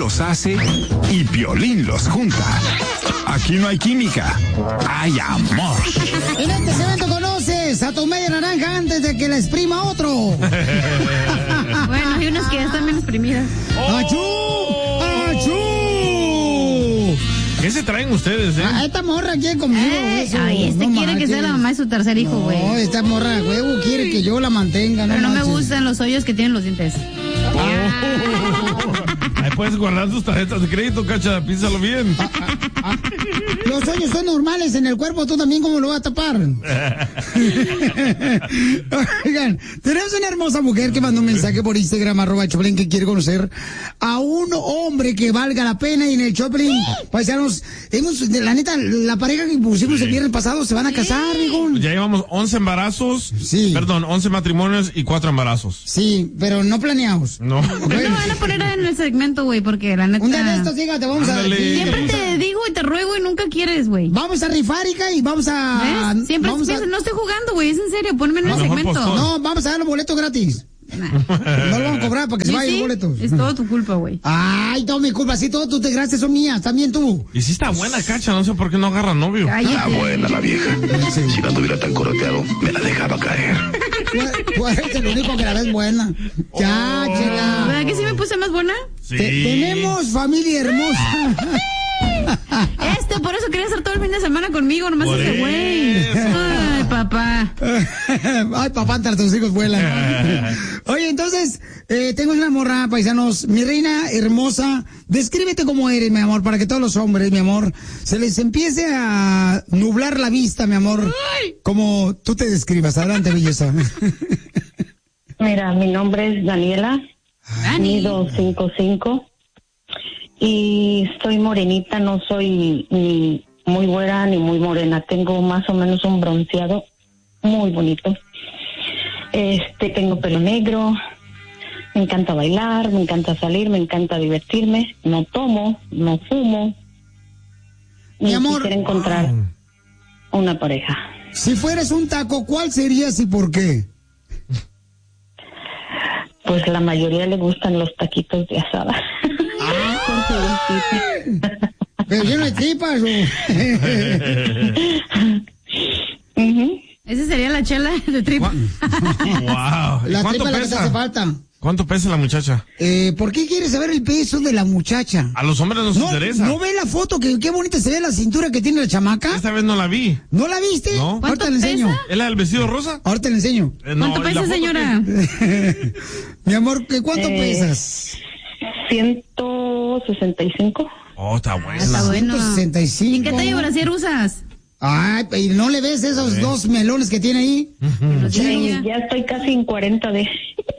los hace y Piolín los junta. Aquí no hay química, hay amor. En este segmento conoces a tu media naranja antes de que la exprima otro. Bueno, hay unas que ya están bien exprimidas. ¡Achú! ¡Achú! ¿Qué se traen ustedes, Esta morra quiere conmigo. Ay, quiere manches. que sea la mamá de su tercer hijo, güey. No, esta morra, huevo, quiere que yo la mantenga. Pero no me manches. gustan los hoyos que tienen los dientes. Ahí puedes guardar tus tarjetas de crédito, Cacha, piénsalo bien. Los hoyos son normales en el cuerpo, tú también, ¿cómo lo vas a tapar? Oigan, tenemos una hermosa mujer que mandó un mensaje por Instagram, @Choplin, que quiere conocer a un hombre que valga la pena. Y en el Choplin, paisanos, la neta, la pareja que pusimos el viernes pasado se van a casar, hijo. Ya llevamos 11 embarazos, 11 matrimonios y 4 embarazos. Sí, pero no planeados. No. Okay. No van a poner en el segmento, güey, porque la neta... Un día de estos, dígate, vamos a... Siempre te digo y te ruego y nunca quieres, güey. Vamos a rifar, hija, y vamos a... ¿Ves? Siempre vamos piensas, no estoy jugando, güey, es en serio, ponme en el segmento. No, vamos a dar los boletos gratis. No lo vamos a cobrar para que se vayan los boletos. Es todo tu culpa, güey. Ay, todo mi culpa, sí, todo tus desgracias son mías, también tú. Y sí está buena, Cacha, no sé por qué no agarra novio. Está buena la vieja. Si no tuviera tan coroteado, me la dejaba caer. Tú eres el único que la ves buena. Ya, chela. ¿Verdad que sí me puse más buena? Sí. Tenemos familia hermosa. Por eso quería hacer todo el fin de semana conmigo, nomás Por ese güey. Ay, papá. Ay, papá, entre tus hijos vuelan. Oye, entonces, tengo una morra, paisanos. Mi reina hermosa, descríbete cómo eres, mi amor, para que todos los hombres, mi amor, se les empiece a nublar la vista, mi amor, como tú te describas. Adelante, belleza. Mira, mi nombre es Daniela, mido 5'5", y soy morenita, no soy ni muy güera ni muy morena, tengo más o menos un bronceado muy bonito. Tengo pelo negro, me encanta bailar, me encanta salir, me encanta divertirme, no tomo, no fumo. Mi amor, quisiera encontrar una pareja. Si fueras un taco, ¿cuál serías y por qué? Pues la mayoría le gustan los taquitos de asada. Pero yo no hay tripas, Esa sería la chela de tripa. Wow. La ¿Cuánto tripa es la que te pesa? hace falta. ¿Cuánto pesa la muchacha? ¿Por qué quieres saber el peso de la muchacha? A los hombres nos interesa. ¿No ve la foto? Qué bonita se ve la cintura que tiene la chamaca. Esta vez no la vi. ¿No la viste? No. Ahorita le enseño. ¿Es la del vestido rosa? Ahorita le enseño. ¿Cuánto pesa, señora? Mi amor, ¿cuánto pesas? 165. Oh, está buena. Está bueno. 165. ¿Y qué tallo brasier usas? Ay, ¿y no le ves esos dos melones que tiene ahí? Ya estoy casi en 40 de...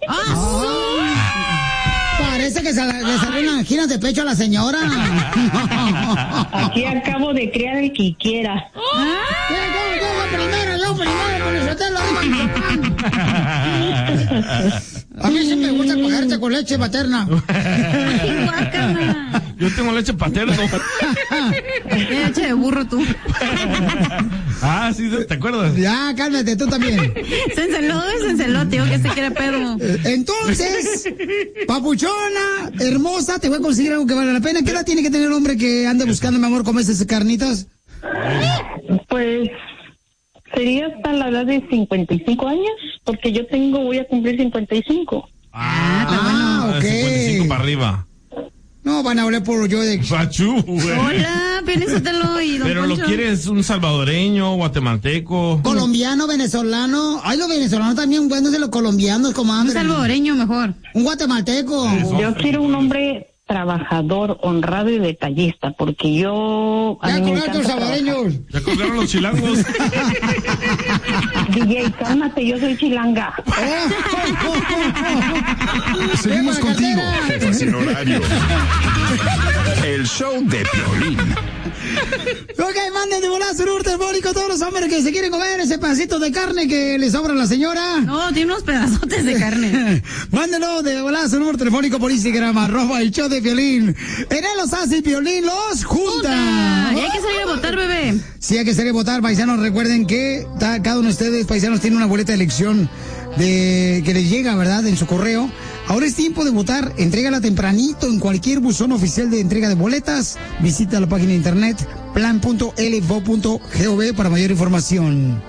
Parece que le salió una angina de pecho a la señora. Aquí acabo de criar el que quiera. Yo primero, Pelizotelo. A mí sí me gusta cogerte con leche materna. Yo tengo leche paterna. Leche de burro tú. Ah, sí, ¿te acuerdas? Ya, cálmate, tú también. Se enceló, tío, que se quiere pedo. Entonces, papuchona, hermosa, te voy a conseguir algo que vale la pena. ¿Qué edad tiene que tener el hombre que ande buscando, mi amor, comerse carnitas? Pues sería hasta la edad de 55 años, porque yo voy a cumplir 55. Ok. 55 para arriba. No, van a hablar por yo de... Pachú, güey. Hola, Pelizotelo y don Pero Poncho. lo quieres un salvadoreño, guatemalteco. Colombiano, venezolano. Ay, los venezolanos también buenos de los colombianos, comadre. Un salvadoreño mejor. Un guatemalteco. Yo quiero un hombre trabajador, honrado y detallista, porque yo... Ya colgaron los salvadoreños. Ya colgaron los chilangos. DJ, cálmate, yo soy chilanga. Seguimos contigo, jefe sin horario. El show de Piolín. Ok, manden de volada su número telefónico a todos los hombres que se quieren comer ese pedacito de carne que le sobra a la señora. No, tiene unos pedazotes de carne. Mándenlo de volada su número telefónico por Instagram, @el show de Piolín. En él los hace y Piolín los junta. Y hay que salir a votar, bebé. Sí, hay que salir a votar, paisanos. Recuerden que cada uno de ustedes, paisanos, tiene una boleta de elección que les llega, ¿verdad?, en su correo Ahora es tiempo de votar. Entrégala tempranito en cualquier buzón oficial de entrega de boletas. Visita la página de internet plan.lvo.gov para mayor información.